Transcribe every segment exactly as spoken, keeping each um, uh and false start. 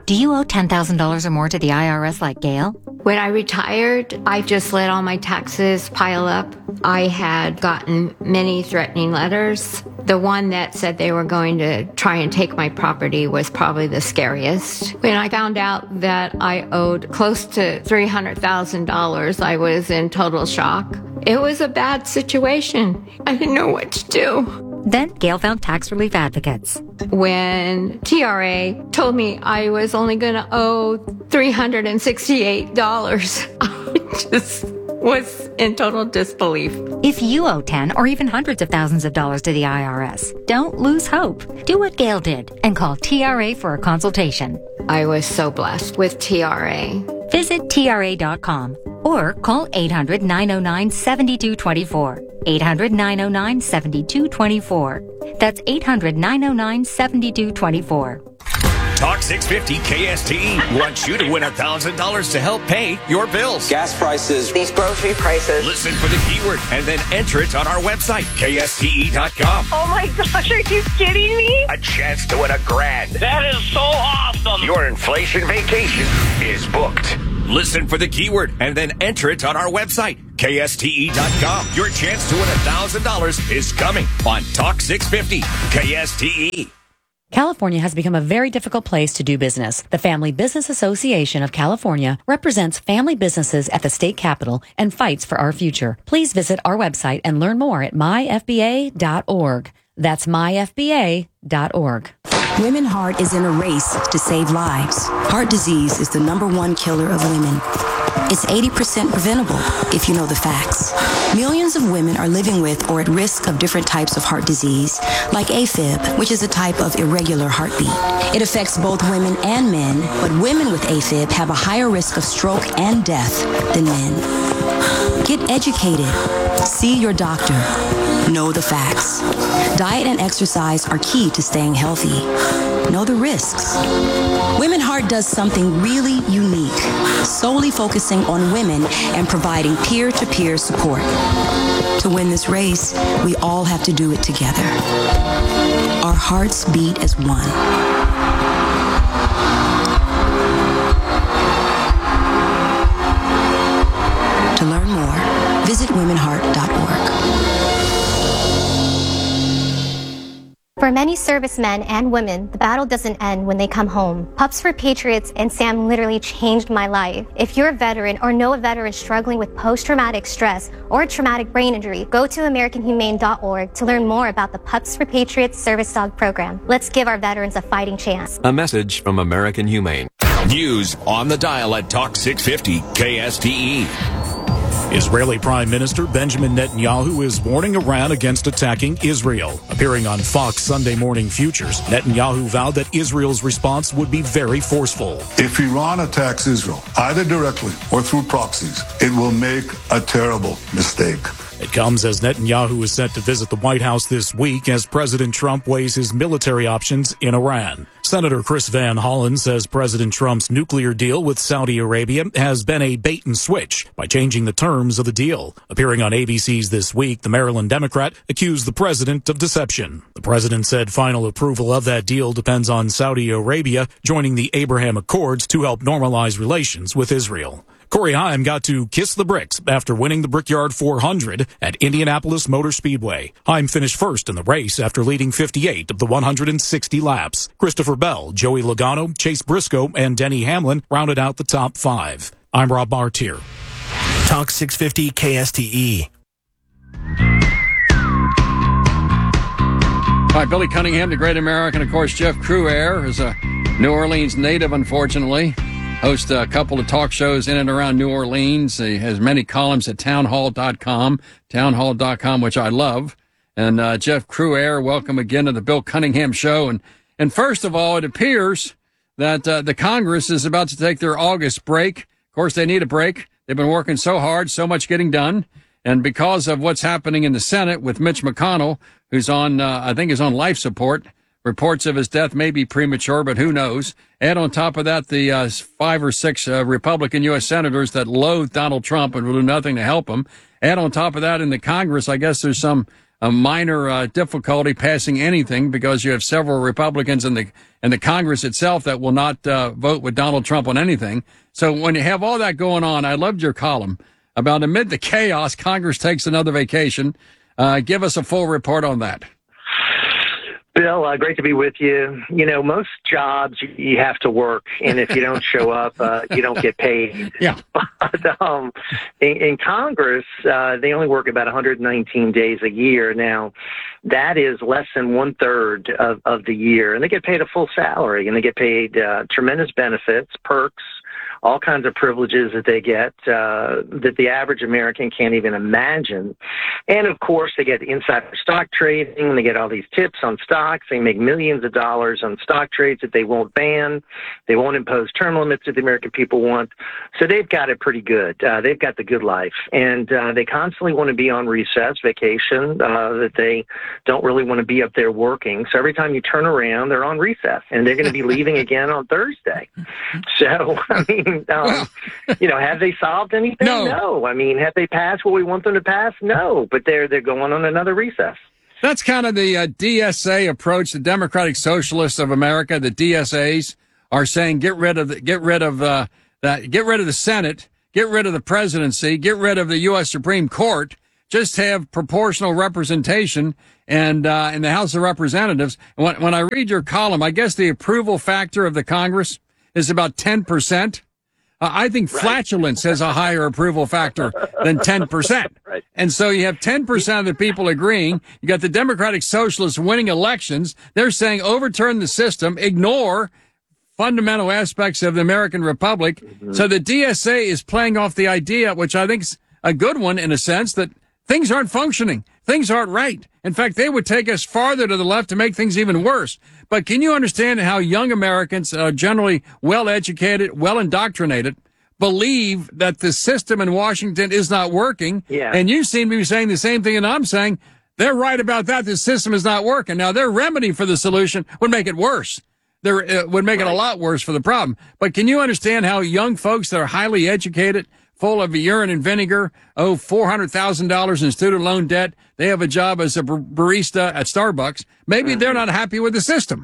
Do you owe ten thousand dollars or more to the I R S like Gail? When I retired, I just let all my taxes pile up. I had gotten many threatening letters. The one that said they were going to try and take my property was probably the scariest. When I found out that I owed close to three hundred thousand dollars, I was in total shock. It was a bad situation. I didn't know what to do. Then Gail found tax relief advocates. When T R A told me I was only going to owe three hundred sixty-eight dollars, I just was in total disbelief. If you owe ten or even hundreds of thousands of dollars to the I R S, don't lose hope. Do what Gail did and call T R A for a consultation. I was so blessed with T R A. Visit T R A dot com or call eight hundred, nine oh nine, seven two two four. eight hundred, nine oh nine, seven two two four. That's eight hundred, nine oh nine, seven two two four. Talk six fifty K S T E wants you to win one thousand dollars to help pay your bills. Gas prices. These grocery prices. Listen for the keyword and then enter it on our website, K S T E dot com. Oh my gosh, are you kidding me? A chance to win a grand. That is so awesome. Your inflation vacation is booked. Listen for the keyword and then enter it on our website, K S T E dot com. Your chance to win one thousand dollars is coming on Talk six fifty K S T E. California has become a very difficult place to do business. The Family Business Association of California represents family businesses at the state capitol and fights for our future. Please visit our website and learn more at my f b a dot org. That's my f b a dot org. Women Heart is in a race to save lives. Heart disease is the number one killer of women. It's eighty percent preventable if you know the facts. Millions of women are living with or at risk of different types of heart disease, like AFib, which is a type of irregular heartbeat. It affects both women and men, but women with AFib have a higher risk of stroke and death than men. Get educated. See your doctor. Know the facts. Diet and exercise are key to staying healthy. Know the risks. Women Heart does something really unique, solely focusing on women and providing peer-to-peer support. To win this race, we all have to do it together. Our hearts beat as one. To learn more, visit women heart dot org. For many servicemen and women, the battle doesn't end when they come home. Pups for Patriots and Sam literally changed my life. If you're a veteran or know a veteran struggling with post-traumatic stress or a traumatic brain injury, go to american humane dot org to learn more about the Pups for Patriots service dog program. Let's give our veterans a fighting chance. A message from American Humane. News on the dial at Talk six fifty K S T E. Israeli Prime Minister Benjamin Netanyahu is warning Iran against attacking Israel. Appearing on Fox Sunday Morning Futures, Netanyahu vowed that Israel's response would be very forceful. If Iran attacks Israel, either directly or through proxies, it will make a terrible mistake. It comes as Netanyahu is set to visit the White House this week as President Trump weighs his military options in Iran. Senator Chris Van Hollen says President Trump's nuclear deal with Saudi Arabia has been a bait and switch by changing the terms of the deal. Appearing on A B C's This Week, the Maryland Democrat accused the president of deception. The president said final approval of that deal depends on Saudi Arabia joining the Abraham Accords to help normalize relations with Israel. Corey Haim got to kiss the bricks after winning the Brickyard four hundred at Indianapolis Motor Speedway. Haim finished first in the race after leading fifty-eight of the one hundred sixty laps. Christopher Bell, Joey Logano, Chase Briscoe, and Denny Hamlin rounded out the top five. I'm Rob Bartier. Talk six fifty K S T E. All right, Billy Cunningham, the great American. Of course, Jeff Crouere is a New Orleans native, unfortunately. Hosts a couple of talk shows in and around New Orleans. He has many columns at townhall dot com, townhall dot com, which I love. And uh, Jeff Crouere, welcome again to the Bill Cunningham Show. And and first of all, it appears that uh, the Congress is about to take their August break. Of course, they need a break. They've been working so hard, so much getting done. And because of what's happening in the Senate with Mitch McConnell, who's on, uh, I think is on life support, reports of his death may be premature, but who knows? And on top of that, the uh, five or six uh, Republican U S senators that loathe Donald Trump and will do nothing to help him. And on top of that, in the Congress, I guess there's some a minor uh, difficulty passing anything because you have several Republicans in the in the Congress itself that will not uh, vote with Donald Trump on anything. So when you have all that going on, I loved your column about amid the chaos, Congress takes another vacation. Uh, give us a full report on that. Bill, uh, great to be with you. You know, most jobs you have to work, and if you don't show up, uh, you don't get paid. Yeah. But um, in, in Congress, uh, they only work about one hundred nineteen days a year. Now, that is less than one third of, of the year, and they get paid a full salary, and they get paid uh, tremendous benefits, perks, all kinds of privileges that they get uh, that the average American can't even imagine. And, of course, they get insider stock trading, and they get all these tips on stocks. They make millions of dollars on stock trades that they won't ban. They won't impose term limits that the American people want. So they've got it pretty good. Uh, they've got the good life. And uh, they constantly want to be on recess, vacation, uh, that they don't really want to be up there working. So every time you turn around, they're on recess, and they're going to be leaving again on Thursday. So, I mean, Um, you know, have they solved anything? No. no. I mean, have they passed what we want them to pass? No. But they're they're going on another recess. That's kind of the uh, D S A approach. The Democratic Socialists of America, the D S As, are saying get rid of the, get rid of uh, that, get rid of the Senate, get rid of the presidency, get rid of the U S Supreme Court. Just have proportional representation and uh, in the House of Representatives. When, when I read your column, I guess the approval factor of the Congress is about ten percent. Uh, I think flatulence has a higher approval factor than ten percent. Right. And so you have ten percent of the people agreeing. You got the Democratic Socialists winning elections. They're saying overturn the system, ignore fundamental aspects of the American Republic. Mm-hmm. So the D S A is playing off the idea, which I think is a good one in a sense, that things aren't functioning. Things aren't right. In fact, they would take us farther to the left to make things even worse. But can you understand how young Americans, uh, generally well-educated, well-indoctrinated, believe that the system in Washington is not working? Yeah. And you seem to be saying the same thing, and I'm saying they're right about that. The system is not working. Now, their remedy for the solution would make it worse. There uh, would make it a lot worse for the problem. But can you understand how young folks that are highly educated, full of urine and vinegar, owe four hundred thousand dollars in student loan debt, they have a job as a barista at Starbucks, maybe they're not happy with the system.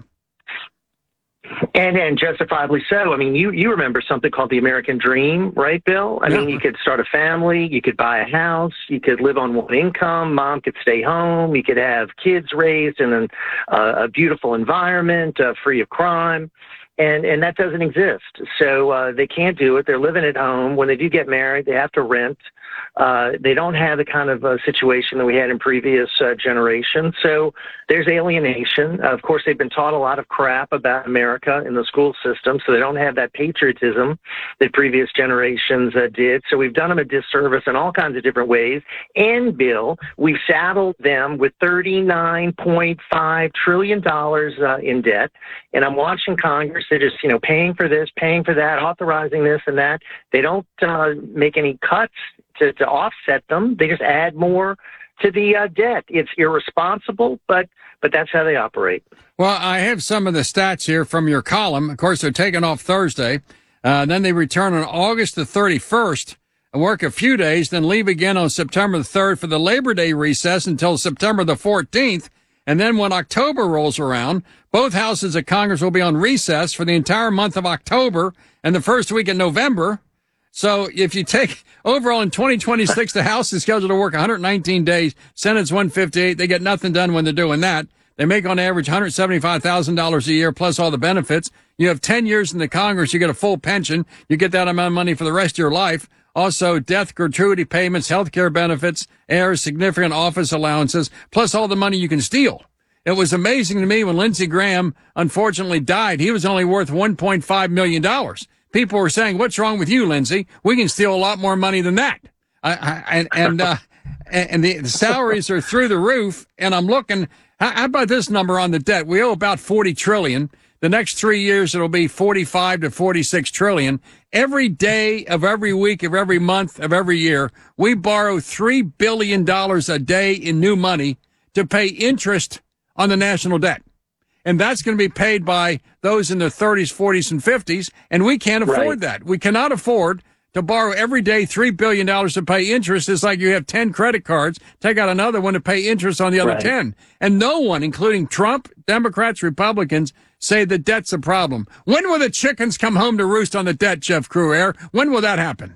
And and justifiably so. I mean, you, you remember something called the American Dream, right, Bill? I Yeah. mean, you could start a family, you could buy a house, you could live on one income, mom could stay home, you could have kids raised in an, uh, a beautiful environment, uh, free of crime. And and that doesn't exist. So uh, they can't do it. They're living at home. When they do get married, they have to rent. Uh, they don't have the kind of uh, situation that we had in previous uh, generations. So there's alienation. Uh, of course, they've been taught a lot of crap about America in the school system, so they don't have that patriotism that previous generations uh, did. So we've done them a disservice in all kinds of different ways. And, Bill, we've saddled them with thirty-nine point five trillion dollars uh, in debt. And I'm watching Congress. They're just, you know, paying for this, paying for that, authorizing this and that. They don't uh, make any cuts to, to offset them. They just add more to the uh, debt. It's irresponsible, but but that's how they operate. Well, I have some of the stats here from your column. Of course, they're taking off Thursday. Uh, then they return on August the thirty-first and work a few days, then leave again on September the third for the Labor Day recess until September the fourteenth. And then when October rolls around, both houses of Congress will be on recess for the entire month of October and the first week in November. So if you take overall in twenty twenty-six, the House is scheduled to work one hundred nineteen days. Senate's one hundred fifty-eight. They get nothing done when they're doing that. They make on average one hundred seventy-five thousand dollars a year plus all the benefits. You have ten years in the Congress. You get a full pension. You get that amount of money for the rest of your life. Also, death, gratuity payments, health care benefits, heirs, significant office allowances, plus all the money you can steal. It was amazing to me when Lindsey Graham unfortunately died. He was only worth one point five million dollars. People were saying, what's wrong with you, Lindsey? We can steal a lot more money than that. I, I, and and, uh, and the, the salaries are through the roof. And I'm looking, how, how about this number on the debt? We owe about forty trillion dollars. The next three years, it'll be forty-five to forty-six trillion. Every day of every week of every month of every year, we borrow three billion dollars a day in new money to pay interest on the national debt. And that's going to be paid by those in their thirties, forties, and fifties. And we can't afford Right. that. We cannot afford to borrow every day three billion dollars to pay interest is like you have ten credit cards, take out another one to pay interest on the other Right. ten. And no one, including Trump, Democrats, Republicans, say the debt's a problem. When will the chickens come home to roost on the debt, Jeff Cruaire? When will that happen?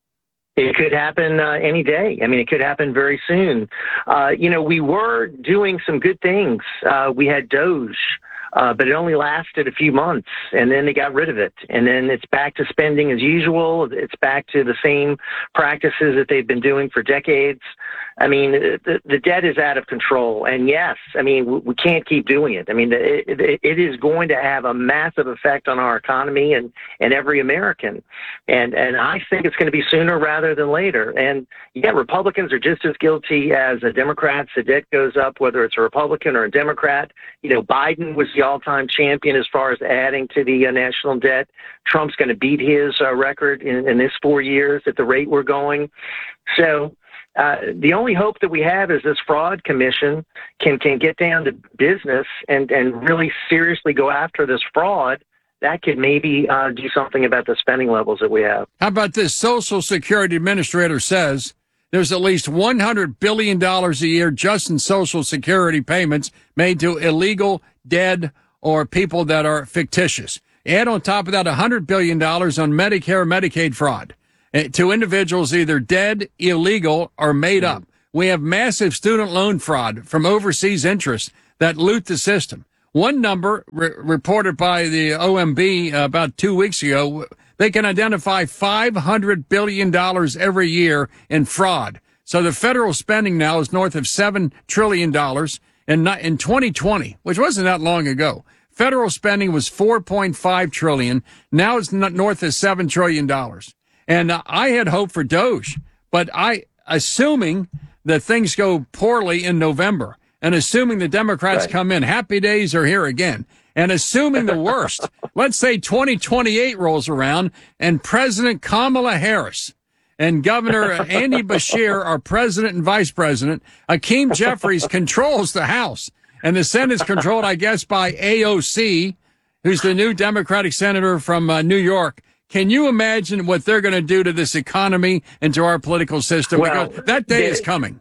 It could happen uh, any day. I mean, it could happen very soon. Uh, you know, we were doing some good things. Uh, we had Doge, uh, but it only lasted a few months, and then they got rid of it. And then it's back to spending as usual. It's back to the same practices that they've been doing for decades. I mean, the, the debt is out of control. And yes, I mean, we, we can't keep doing it. I mean, it, it, it is going to have a massive effect on our economy and, and every American. And, and I think it's going to be sooner rather than later. And yeah, Republicans are just as guilty as the Democrats. The debt goes up, whether it's a Republican or a Democrat. You know, Biden was the all-time champion as far as adding to the uh, national debt. Trump's going to beat his uh, record in, in this four years at the rate we're going. So, Uh, the only hope that we have is this fraud commission can, can get down to business and, and really seriously go after this fraud. That could maybe uh, do something about the spending levels that we have. How about this? Social Security Administrator says there's at least one hundred billion dollars a year just in Social Security payments made to illegal, dead, or people that are fictitious. Add on top of that one hundred billion dollars on Medicare, Medicaid fraud to individuals either dead, illegal, or made up. We have massive student loan fraud from overseas interests that loot the system. One number re- reported by the O M B uh, about two weeks ago, they can identify five hundred billion dollars every year in fraud. So the federal spending now is north of seven trillion dollars. And in twenty twenty, which wasn't that long ago, federal spending was four point five trillion dollars. Now it's north of seven trillion dollars. And uh, I had hope for Doge, but I, assuming that things go poorly in November, and assuming the Democrats right. come in, happy days are here again, and assuming the worst, let's say twenty twenty-eight rolls around, and President Kamala Harris and Governor Andy Beshear are president and vice president, Hakeem Jeffries controls the House, and the Senate's controlled, I guess, by A O C, who's the new Democratic senator from uh, New York. Can you imagine what they're going to do to this economy and to our political system? Well, because that day they, is coming.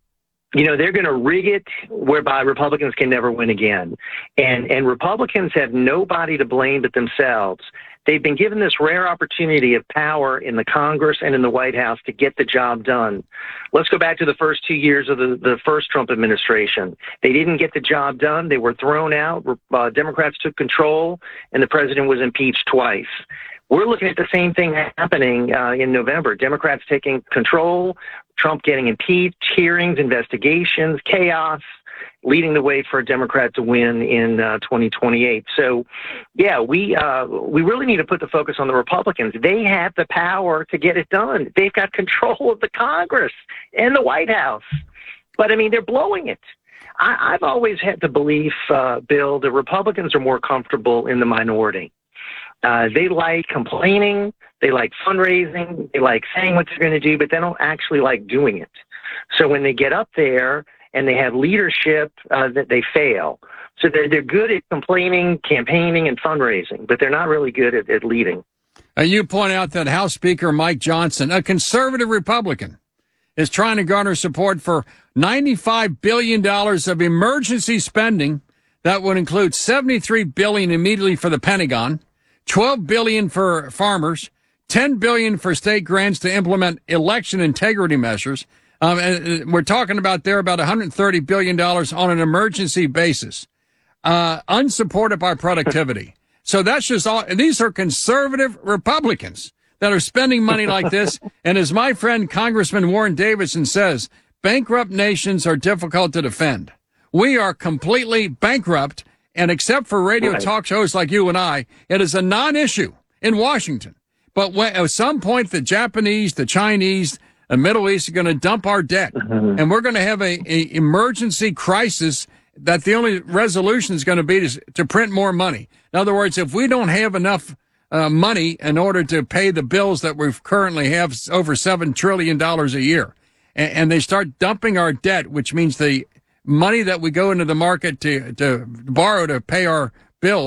You know, they're going to rig it whereby Republicans can never win again. And, and Republicans have nobody to blame but themselves. They've been given this rare opportunity of power in the Congress and in the White House to get the job done. Let's go back to the first two years of the, the first Trump administration. They didn't get the job done. They were thrown out. Uh, Democrats took control, and the president was impeached twice. We're looking at the same thing happening uh, in November. Democrats taking control, Trump getting impeached, hearings, investigations, chaos, leading the way for a Democrat to win in uh, twenty twenty-eight. So, yeah, we uh, we really need to put the focus on the Republicans. They have the power to get it done. They've got control of the Congress and the White House. But, I mean, they're blowing it. I, I've always had the belief, uh, Bill, that Republicans are more comfortable in the minority. Uh, they like complaining, they like fundraising, they like saying what they're going to do, but they don't actually like doing it. So when they get up there and they have leadership, uh, that they fail. So they're, they're good at complaining, campaigning, and fundraising, but they're not really good at, at leading. Uh, you point out that House Speaker Mike Johnson, a conservative Republican, is trying to garner support for ninety-five billion dollars of emergency spending that would include seventy-three billion dollars immediately for the Pentagon, twelve billion dollars for farmers, ten billion dollars for state grants to implement election integrity measures. Um, and we're talking about there about one hundred thirty billion dollars on an emergency basis, uh, unsupported by productivity. So that's just all. And these are conservative Republicans that are spending money like this. And as my friend Congressman Warren Davidson says, bankrupt nations are difficult to defend. We are completely bankrupt. And except for radio right. talk shows like you and I, it is a non-issue in Washington. But when, at some point, the Japanese, the Chinese, the Middle East are going to dump our debt. Mm-hmm. And we're going to have a, a emergency crisis that the only resolution is going to be to, to print more money. In other words, if we don't have enough uh, money in order to pay the bills that we currently have, over seven trillion dollars a year, and, and they start dumping our debt, which means the money that we go into the market to, to borrow to pay our bills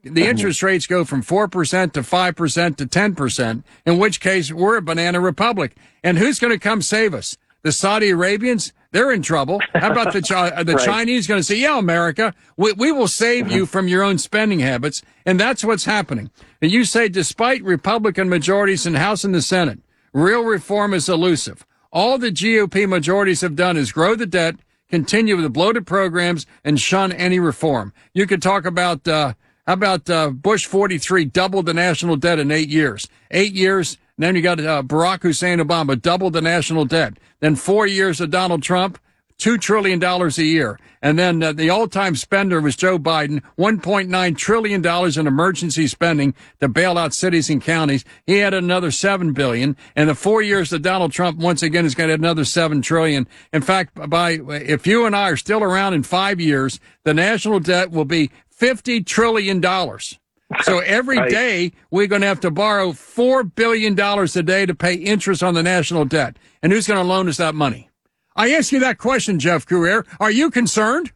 the interest rates go from four percent to five percent to ten percent, in which case we're a banana republic. And who's going to come save us? The Saudi Arabians? They're in trouble. How about the Chi- the right. Chinese going to say, yeah, America, we, we will save you from your own spending habits. And that's what's happening. And you say, despite Republican majorities in the House and the Senate, real reform is elusive. All the G O P majorities have done is grow the debt, continue with the bloated programs, and shun any reform. You could talk about, uh, how about uh, Bush forty-three doubled the national debt in eight years. Eight years, then you got uh, Barack Hussein Obama doubled the national debt. Then four years of Donald Trump, two trillion dollars a year. And then uh, the all-time spender was Joe Biden, one point nine trillion dollars in emergency spending to bail out cities and counties. He had another seven billion dollars. And the four years of Donald Trump, once again, is going to add another seven trillion dollars. In fact, by if you and I are still around in five years, the national debt will be fifty trillion dollars. So every right. day we're going to have to borrow four billion dollars a day to pay interest on the national debt. And who's going to loan us that money? I ask you that question, Jeff Crouere. Are you concerned?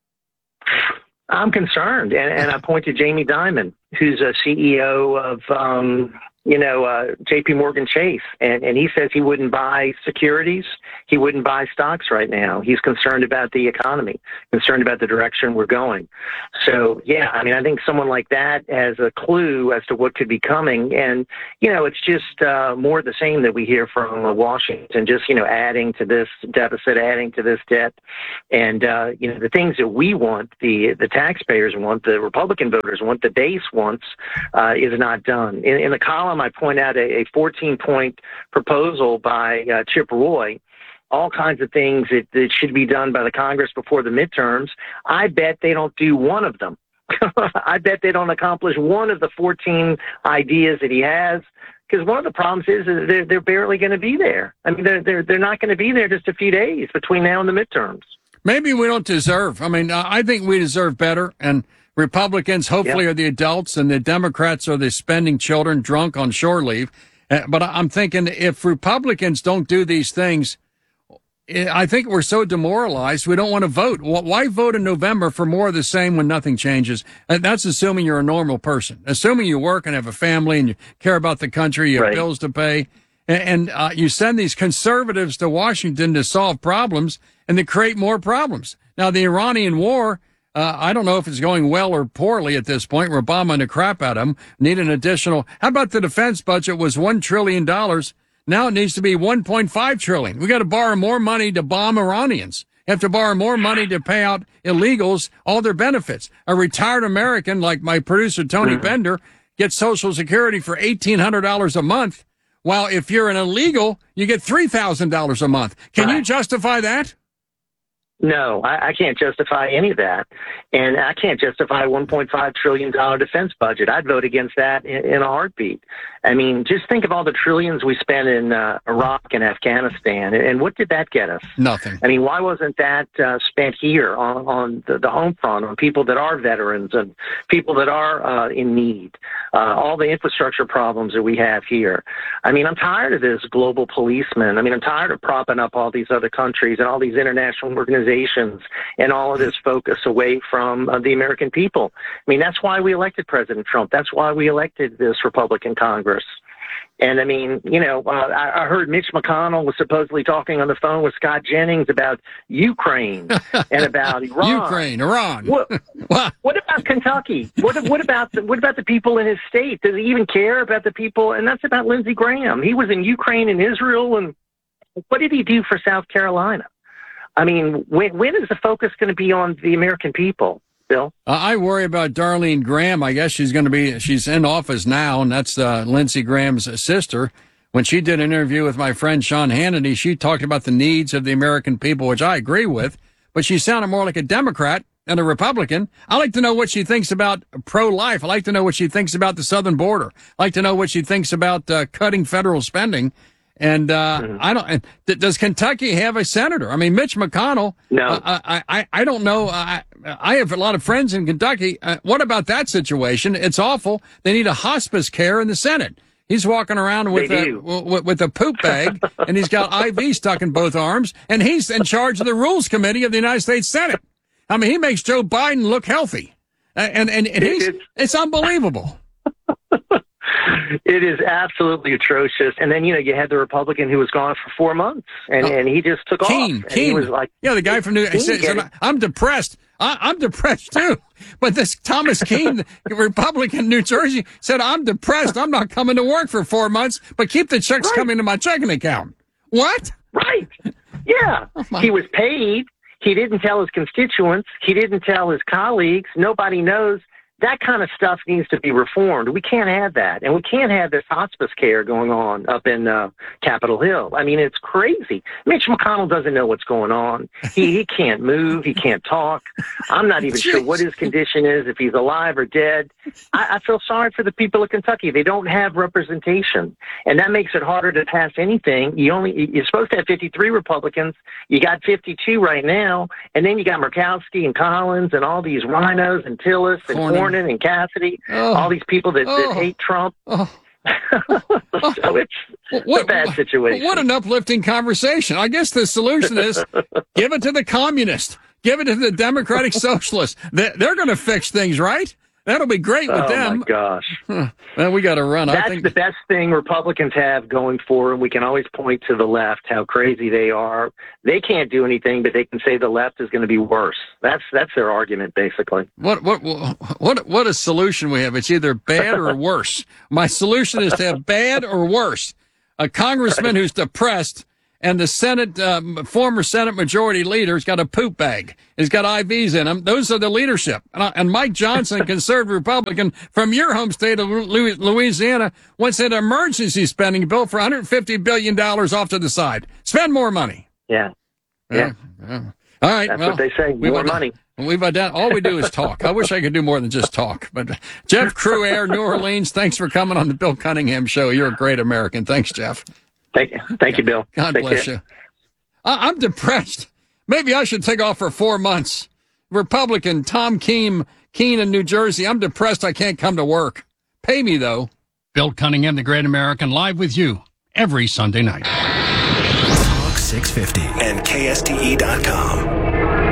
I'm concerned. And, and I point to Jamie Dimon, who's a C E O of, um, you know, uh, J P Morgan Chase. And, and he says he wouldn't buy securities. He wouldn't buy stocks right now. He's concerned about the economy, concerned about the direction we're going. So, yeah, I mean, I think someone like that has a clue as to what could be coming. And, you know, it's just uh, more the same that we hear from uh, Washington, just, you know, adding to this deficit, adding to this debt. And, uh, you know, the things that we want, the the taxpayers want, the Republican voters want, the base wants, uh, is not done. In, in the column, I point out a fourteen-point proposal by uh, Chip Roy, all kinds of things that, that should be done by the Congress before the midterms. I bet they don't do one of them. I bet they don't accomplish one of the fourteen ideas that he has, because one of the problems is, is they're, they're barely going to be there. I mean, they're, they're, they're not going to be there just a few days between now and the midterms. Maybe we don't deserve. I mean, I think we deserve better, and Republicans hopefully yep. are the adults, and the Democrats are the spending children drunk on shore leave. Uh, but I'm thinking if Republicans don't do these things, I think we're so demoralized we don't want to vote. Why vote in November for more of the same when nothing changes? And that's assuming you're a normal person. Assuming you work and have a family and you care about the country, you have right. bills to pay, and, and uh, you send these conservatives to Washington to solve problems, and they create more problems. Now, the Iranian war, uh, I don't know if it's going well or poorly at this point. We're bombing the crap out of them. Need an additional. How about the defense budget was one trillion dollars? Now it needs to be one point five trillion dollars. We got to borrow more money to bomb Iranians. Have to borrow more money to pay out illegals all their benefits. A retired American like my producer, Tony mm-hmm. Bender, gets Social Security for eighteen hundred dollars a month, while if you're an illegal, you get three thousand dollars a month. Can right. you justify that? No, I, I can't justify any of that. And I can't justify a one point five trillion dollars defense budget. I'd vote against that in, in a heartbeat. I mean, just think of all the trillions we spent in uh, Iraq and Afghanistan. And, and what did that get us? Nothing. I mean, why wasn't that uh, spent here on, on the, the home front, on people that are veterans and people that are uh, in need? Uh, all the infrastructure problems that we have here. I mean, I'm tired of this global policeman. I mean, I'm tired of propping up all these other countries and all these international organizations and all of this focus away from uh, the American people. I mean, that's why we elected President Trump. That's why we elected this Republican Congress. And I mean, you know, uh, I, I heard Mitch McConnell was supposedly talking on the phone with Scott Jennings about Ukraine and about Iran. Ukraine, Iran. What, what about Kentucky? What, what about the, what about the people in his state? Does he even care about the people? And that's about Lindsey Graham. He was in Ukraine and Israel, and what did he do for South Carolina? I mean, when when is the focus going to be on the American people, Bill? Uh, I worry about Darlene Graham. I guess she's going to be, she's in office now, and that's uh, Lindsey Graham's sister. When she did an interview with my friend Sean Hannity, she talked about the needs of the American people, which I agree with, but she sounded more like a Democrat than a Republican. I like to know what she thinks about pro-life. I like to know what she thinks about the southern border. I like to know what she thinks about uh, cutting federal spending. And uh, mm-hmm. I don't. And th- does Kentucky have a senator? I mean, Mitch McConnell. No, uh, I, I I don't know. I I have a lot of friends in Kentucky. Uh, what about that situation? It's awful. They need a hospice care in the Senate. He's walking around with a with, with a poop bag, and he's got I V stuck in both arms, and he's in charge of the Rules Committee of the United States Senate. I mean, he makes Joe Biden look healthy. And, and, and he's, it's, it's unbelievable. It is absolutely atrocious. And then, you know, you had the Republican who was gone for four months, and, oh. and he just took Keene, off. Keene. He was like, yeah, the guy from New York said, said, I'm depressed. I, I'm depressed, too. But this Thomas Keene, the Republican New Jersey, said, I'm depressed. I'm not coming to work for four months, but keep the checks right. coming to my checking account. What? Right. Yeah. Oh, he was paid. He didn't tell his constituents. He didn't tell his colleagues. Nobody knows. That kind of stuff needs to be reformed. We can't have that. And we can't have this hospice care going on up in uh, Capitol Hill. I mean, it's crazy. Mitch McConnell doesn't know what's going on. He, he can't move. He can't talk. I'm not even sure what his condition is, if he's alive or dead. I, I feel sorry for the people of Kentucky. They don't have representation. And that makes it harder to pass anything. You only, you're supposed to have fifty-three Republicans. You got fifty-two right now. And then you got Murkowski and Collins and all these rhinos and Tillis and Cornyn. Cornyn and Cassidy, oh. all these people that, oh. that hate Trump. Oh. So it's, what, it's a bad situation. What an uplifting conversation. I guess the solution is give it to the communists. Give it to the Democratic Socialists. They're, they're going to fix things, right? That'll be great with oh them. Oh, my gosh. Huh. Well, we got to run. That's I think the best thing Republicans have going for them. We can always point to the left, how crazy they are. They can't do anything, but they can say the left is going to be worse. That's that's their argument, basically. What what what what a solution we have. It's either bad or worse. My solution is to have bad or worse. A congressman who's depressed, and the Senate, um, former Senate Majority Leader's got a poop bag. He's got I Vs in him. Those are the leadership. And, I, and Mike Johnson, conservative Republican from your home state of Louisiana, wants an emergency spending bill for one hundred fifty billion dollars off to the side. Spend more money. Yeah. Yeah. yeah. yeah. All right. That's well, what they say. More ad- money. We've identified, all we do is talk. I wish I could do more than just talk. But Jeff Cruaire, New Orleans, thanks for coming on the Bill Cunningham Show. You're a great American. Thanks, Jeff. Thank you. Thank you, Bill. God Take bless care. you. I- I'm depressed. Maybe I should take off for four months. Republican Tom Keene, Keene in New Jersey. I'm depressed. I can't come to work. Pay me, though. Bill Cunningham, the Great American, live with you every Sunday night. Talk six fifty and K S T E dot com.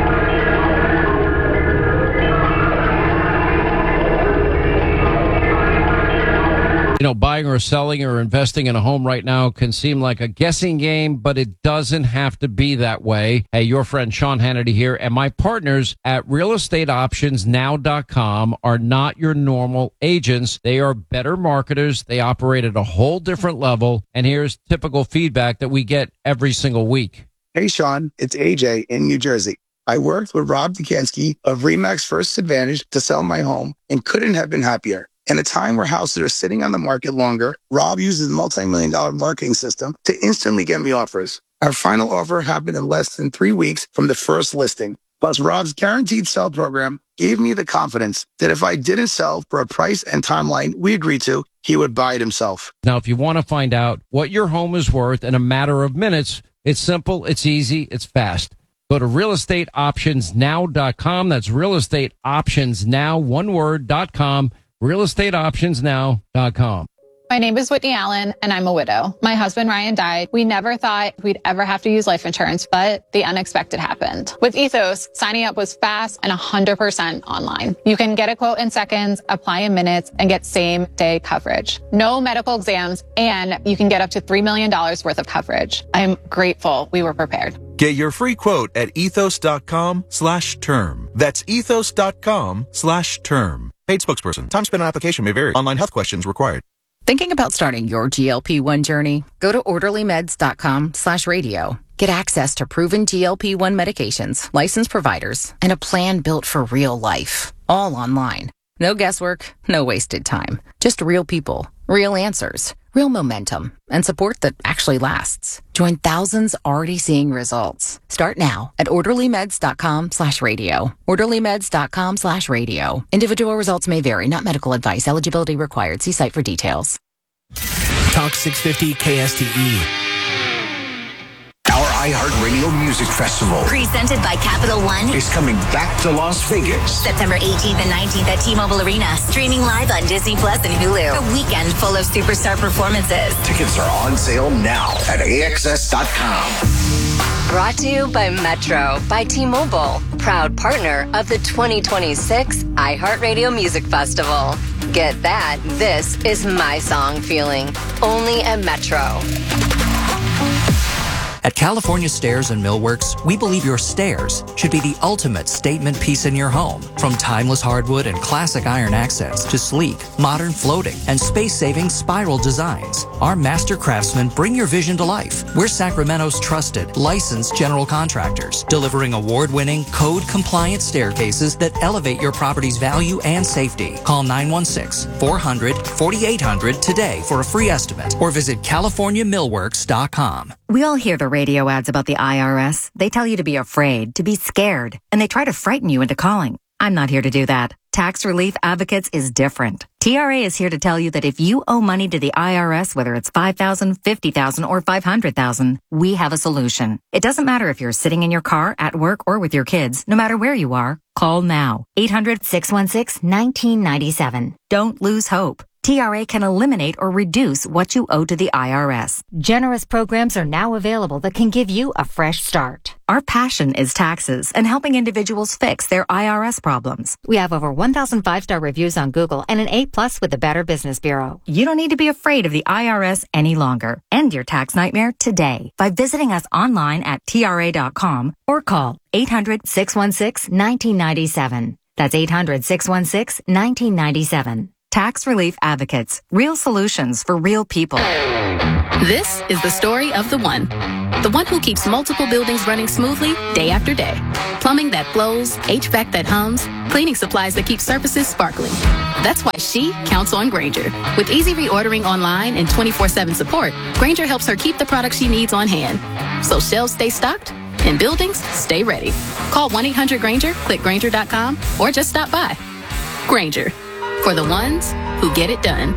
You know, buying or selling or investing in a home right now can seem like a guessing game, but it doesn't have to be that way. Hey, your friend Sean Hannity here, and my partners at real estate options now dot com are not your normal agents. They are better marketers. They operate at a whole different level. And here's typical feedback that we get every single week. Hey, Sean, it's A J in New Jersey. I worked with Rob Dukansky of Remax First Advantage to sell my home and couldn't have been happier. In a time where houses are sitting on the market longer, Rob uses a multi-million dollar marketing system to instantly get me offers. Our final offer happened in less than three weeks from the first listing. Plus, Rob's guaranteed sell program gave me the confidence that if I didn't sell for a price and timeline we agreed to, he would buy it himself. Now, if you want to find out what your home is worth in a matter of minutes, it's simple, it's easy, it's fast. Go to real estate options now dot com. That's real estate options now, one word, dot com. real estate options now dot com. My name is Whitney Allen, and I'm a widow. My husband, Ryan, died. We never thought we'd ever have to use life insurance, but the unexpected happened. With Ethos, signing up was fast and one hundred percent online. You can get a quote in seconds, apply in minutes, and get same-day coverage. No medical exams, and you can get up to three million dollars worth of coverage. I'm grateful we were prepared. Get your free quote at ethos.com slash term. That's ethos.com slash term. Paid spokesperson. Time spent on application may vary. Online health questions required. Thinking about starting your G L P one journey? Go to orderly meds dot com slash radio. Get access to proven G L P one medications, licensed providers, and a plan built for real life. All online. No guesswork, no wasted time. Just real people, real answers, real momentum, and support that actually lasts. Join thousands already seeing results. Start now at orderly meds dot com slash radio. orderly meds dot com slash radio. Individual results may vary, not medical advice. Eligibility required. See site for details. Talk six fifty K S T E. Our iHeartRadio Music Festival, presented by Capital One, is coming back to Las Vegas. September eighteenth and nineteenth at T-Mobile Arena. Streaming live on Disney Plus and Hulu. A weekend full of superstar performances. Tickets are on sale now at A X S dot com. Brought to you by Metro by T-Mobile. proud partner of the twenty twenty-six iHeartRadio Music Festival. Get that, this is my song feeling. Only at Metro. At California Stairs and Millworks, we believe your stairs should be the ultimate statement piece in your home. From timeless hardwood and classic iron accents to sleek, modern floating, and space-saving spiral designs, our master craftsmen bring your vision to life. We're Sacramento's trusted, licensed general contractors, delivering award-winning, code-compliant staircases that elevate your property's value and safety. Call nine one six, four hundred, forty-eight hundred today for a free estimate or visit california millworks dot com. We all hear the radio ads about the I R S. They tell you to be afraid, to be scared, and they try to frighten you into calling. I'm not here to do that. Tax Relief Advocates is different. T R A is here to tell you that if you owe money to the I R S, whether it's five thousand dollars, fifty thousand dollars, or five hundred thousand dollars, we have a solution. It doesn't matter if you're sitting in your car, at work, or with your kids. No matter where you are, call now. eight hundred, six one six, one nine nine seven. Don't lose hope. T R A can eliminate or reduce what you owe to the I R S. Generous programs are now available that can give you a fresh start. Our passion is taxes and helping individuals fix their I R S problems. We have over one thousand five-star reviews on Google and an A plus with the Better Business Bureau. You don't need to be afraid of the I R S any longer. End your tax nightmare today by visiting us online at T R A dot com or call eight hundred, six one six, one nine nine seven. That's eight hundred, six one six, one nine nine seven. Tax Relief Advocates. Real solutions for real people. This is the story of the one. The one who keeps multiple buildings running smoothly day after day. Plumbing that flows, H V A C that hums, cleaning supplies that keep surfaces sparkling. That's why she counts on Grainger. With easy reordering online and twenty-four seven support, Grainger helps her keep the products she needs on hand. So shelves stay stocked and buildings stay ready. Call one eight hundred Grainger, click Grainger dot com, or just stop by. Grainger. For the ones who get it done.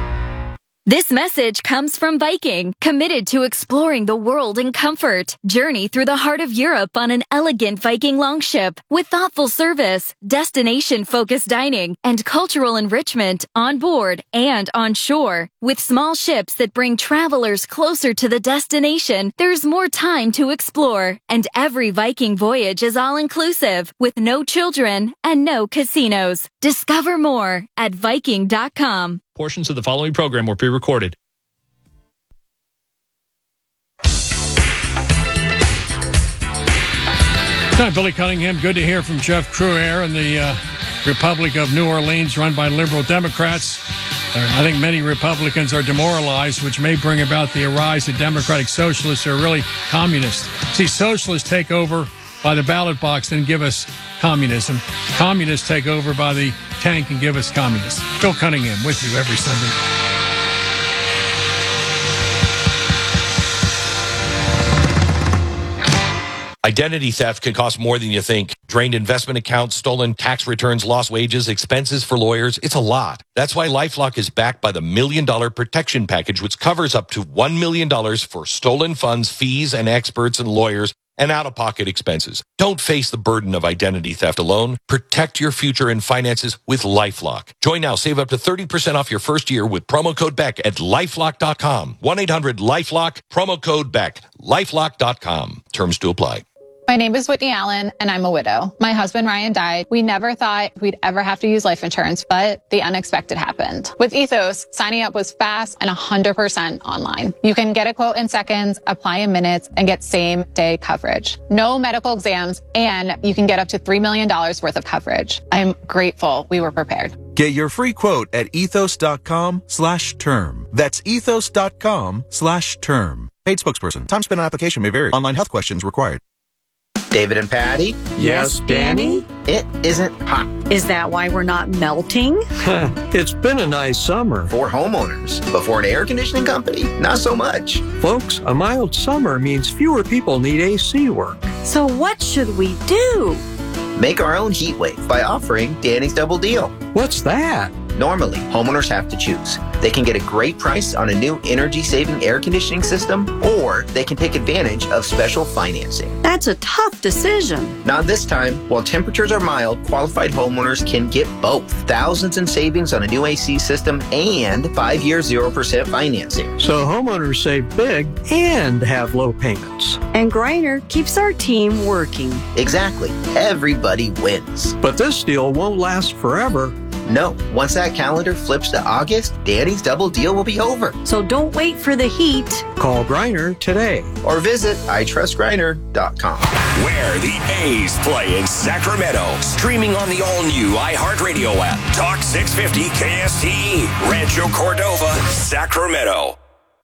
This message comes from Viking, committed to exploring the world in comfort. Journey through the heart of Europe on an elegant Viking longship with thoughtful service, destination-focused dining, and cultural enrichment on board and on shore. With small ships that bring travelers closer to the destination, there's more time to explore. And every Viking voyage is all-inclusive, with no children and no casinos. Discover more at Viking dot com. Portions of the following program were pre-recorded. Hi, Billy Cunningham. Good to hear from Jeff Crouere in the uh, Republic of New Orleans, run by liberal Democrats. I think many Republicans are demoralized, which may bring about the rise of Democratic Socialists who are really communists. See, socialists take over by the ballot box and give us communism. Communists take over by the tank and give us communists. Bill Cunningham with you every Sunday. Identity theft can cost more than you think. Drained investment accounts, stolen tax returns, lost wages, expenses for lawyers. It's a lot. That's why LifeLock is backed by the Million Dollar Protection Package, which covers up to one million dollars for stolen funds, fees, and experts and lawyers, and out-of-pocket expenses. Don't face the burden of identity theft alone. Protect your future and finances with LifeLock. Join now. Save up to thirty percent off your first year with promo code Beck at lifelock dot com. one eight hundred lifelock, promo code Beck, lifelock dot com. Terms to apply. My name is Whitney Allen, and I'm a widow. My husband, Ryan, died. We never thought we'd ever have to use life insurance, but the unexpected happened. With Ethos, signing up was fast and one hundred percent online. You can get a quote in seconds, apply in minutes, and get same-day coverage. No medical exams, and you can get up to three million dollars worth of coverage. I'm grateful we were prepared. Get your free quote at ethos dot com slash term. That's ethos dot com slash term. Paid spokesperson. Time spent on application may vary. Online health questions required. David and Patty? Yes, Danny? It isn't hot. Is that why we're not melting? It's been a nice summer. For homeowners, but for an air conditioning company, not so much. Folks, a mild summer means fewer people need A C work. So what should we do? Make our own heat wave by offering Danny's Double Deal. What's that? Normally, homeowners have to choose. They can get a great price on a new energy-saving air conditioning system, or they can take advantage of special financing. That's a tough decision. Not this time. While temperatures are mild, qualified homeowners can get both. Thousands in savings on a new A C system and five-year zero percent financing. So homeowners save big and have low payments. And Griner keeps our team working. Exactly. Everybody wins. But this deal won't last forever. No. Once that calendar flips to August, Danny's double deal will be over. So don't wait for the heat. Call Griner today. Or visit I trust griner dot com. Where the A's play in Sacramento. Streaming on the all-new iHeartRadio app. Talk six fifty K S T E. Rancho Cordova, Sacramento.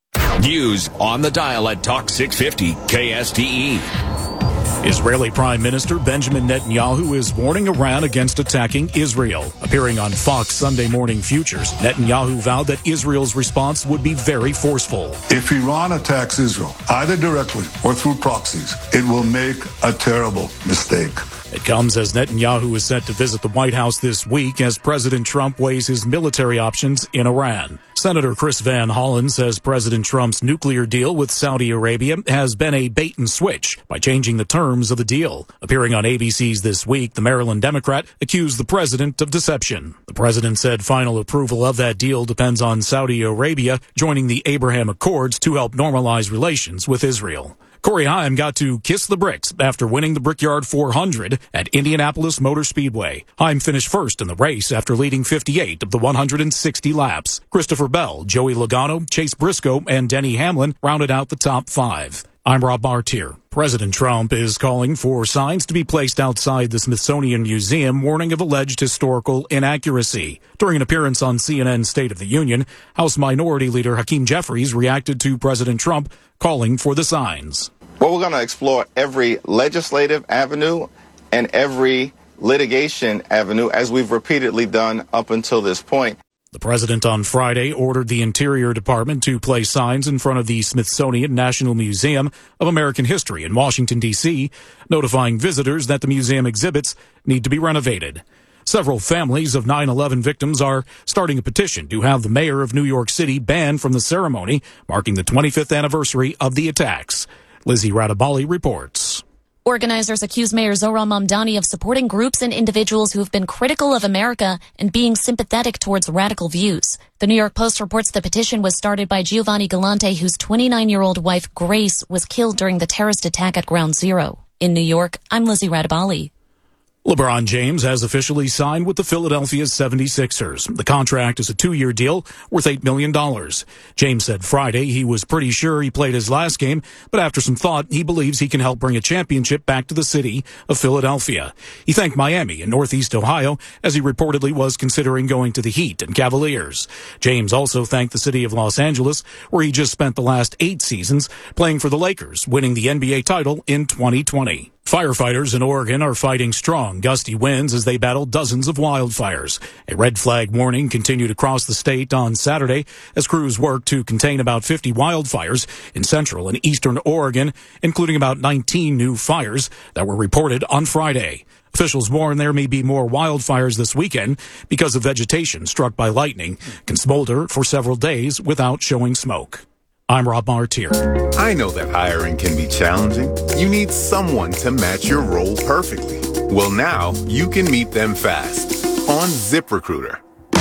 News on the dial at Talk six fifty K S T E. Israeli Prime Minister Benjamin Netanyahu is warning Iran against attacking Israel. Appearing on Fox Sunday Morning Futures, Netanyahu vowed that Israel's response would be very forceful. If Iran attacks Israel, either directly or through proxies, it will make a terrible mistake. It comes as Netanyahu is set to visit the White House this week as President Trump weighs his military options in Iran. Senator Chris Van Hollen says President Trump's nuclear deal with Saudi Arabia has been a bait and switch by changing the terms of the deal. Appearing on A B C's This Week, the Maryland Democrat accused the president of deception. The president said final approval of that deal depends on Saudi Arabia joining the Abraham Accords to help normalize relations with Israel. Corey Haim got to kiss the bricks after winning the Brickyard four hundred at Indianapolis Motor Speedway. Haim finished first in the race after leading fifty-eight of the one hundred sixty laps. Christopher Bell, Joey Logano, Chase Briscoe, and Denny Hamlin rounded out the top five. I'm Rob Bartier. President Trump is calling for signs to be placed outside the Smithsonian Museum warning of alleged historical inaccuracy. During an appearance on C N N's State of the Union, House Minority Leader Hakeem Jeffries reacted to President Trump calling for the signs. Well, we're going to explore every legislative avenue and every litigation avenue, as we've repeatedly done up until this point. The president on Friday ordered the Interior Department to place signs in front of the Smithsonian National Museum of American History in Washington, D C, notifying visitors that the museum exhibits need to be renovated. Several families of nine eleven victims are starting a petition to have the mayor of New York City banned from the ceremony marking the twenty-fifth anniversary of the attacks. Lizzie Radabali reports. Organizers accuse Mayor Zohran Mamdani of supporting groups and individuals who have been critical of America and being sympathetic towards radical views. The New York Post reports the petition was started by Giovanni Galante, whose twenty-nine-year-old wife, Grace, was killed during the terrorist attack at Ground Zero. In New York, I'm Lizzie Radabali. LeBron James has officially signed with the Philadelphia seventy-sixers. The contract is a two-year deal worth eight million dollars. James said Friday he was pretty sure he played his last game, but after some thought, he believes he can help bring a championship back to the city of Philadelphia. He thanked Miami and Northeast Ohio as he reportedly was considering going to the Heat and Cavaliers. James also thanked the city of Los Angeles, where he just spent the last eight seasons playing for the Lakers, winning the N B A title in twenty twenty. Firefighters in Oregon are fighting strong, gusty winds as they battle dozens of wildfires. A red flag warning continued across the state on Saturday as crews worked to contain about fifty wildfires in central and eastern Oregon, including about nineteen new fires that were reported on Friday. Officials warn there may be more wildfires this weekend because of vegetation struck by lightning can smolder for several days without showing smoke. I'm Rob Martier. I know that hiring can be challenging. You need someone to match your role perfectly. Well, now you can meet them fast on ZipRecruiter.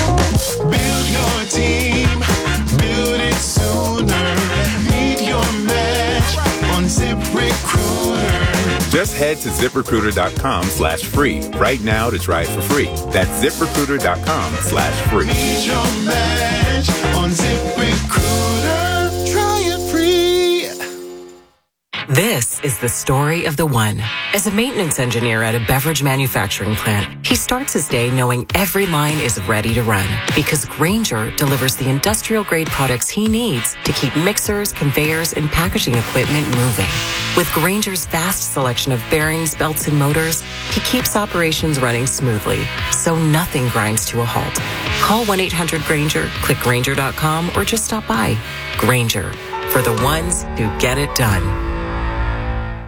Build your team, build it sooner. Meet your match on ZipRecruiter. Just head to ZipRecruiter.com slash free right now to try it for free. That's ZipRecruiter.com slash free. Meet your match on ZipRecruiter. Try it free. This is the story of the one. As a maintenance engineer at a beverage manufacturing plant, he starts his day knowing every line is ready to run because Grainger delivers the industrial-grade products he needs to keep mixers, conveyors, and packaging equipment moving. With Grainger's vast selection of bearings, belts, and motors, he keeps operations running smoothly, so nothing grinds to a halt. Call one eight hundred Grainger, click Grainger dot com, or just stop by. Grainger, for the ones who get it done.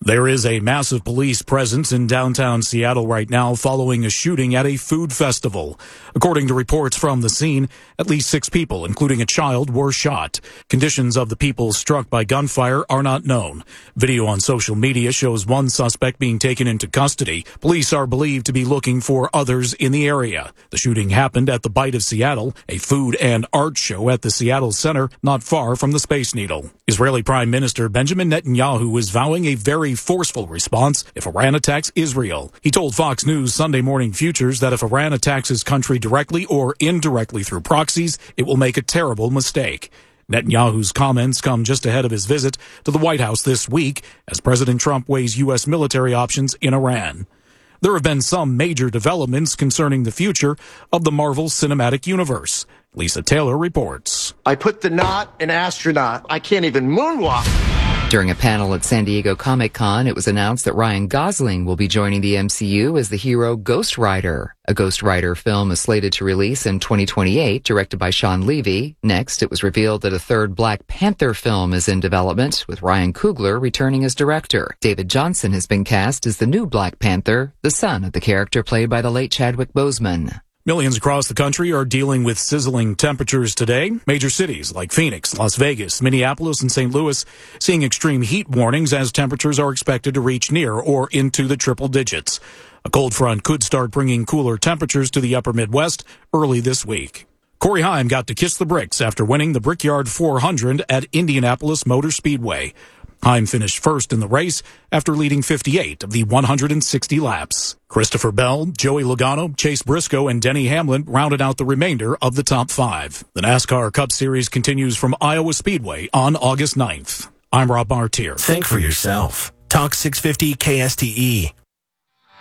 There is a massive police presence in downtown Seattle right now following a shooting at a food festival. According to reports from the scene, at least six people, including a child, were shot. Conditions of the people struck by gunfire are not known. Video on social media shows one suspect being taken into custody. Police are believed to be looking for others in the area. The shooting happened at the Bite of Seattle, a food and art show at the Seattle Center, not far from the Space Needle. Israeli Prime Minister Benjamin Netanyahu is vowing a very forceful response if Iran attacks Israel. He told Fox News Sunday Morning Futures that if Iran attacks his country directly or indirectly through proxies, it will make a terrible mistake. Netanyahu's comments come just ahead of his visit to the White House this week as President Trump weighs U S military options in Iran. There have been some major developments concerning the future of the Marvel Cinematic Universe. Lisa Taylor reports. I put the knot in astronaut. I can't even moonwalk. During a panel at San Diego Comic-Con, it was announced that Ryan Gosling will be joining the M C U as the hero Ghost Rider. A Ghost Rider film is slated to release in twenty twenty-eight, directed by Sean Levy. Next, it was revealed that a third Black Panther film is in development, with Ryan Coogler returning as director. David Johnson has been cast as the new Black Panther, the son of the character played by the late Chadwick Boseman. Millions across the country are dealing with sizzling temperatures today. Major cities like Phoenix, Las Vegas, Minneapolis, and Saint Louis seeing extreme heat warnings as temperatures are expected to reach near or into the triple digits. A cold front could start bringing cooler temperatures to the upper Midwest early this week. Corey Heim got to kiss the bricks after winning the Brickyard four hundred at Indianapolis Motor Speedway. Heim finished first in the race after leading fifty-eight of the one hundred sixty laps. Christopher Bell, Joey Logano, Chase Briscoe, and Denny Hamlin rounded out the remainder of the top five. The NASCAR Cup Series continues from Iowa Speedway on August ninth. I'm Rob Martier. Think for yourself. Talk six fifty K S T E.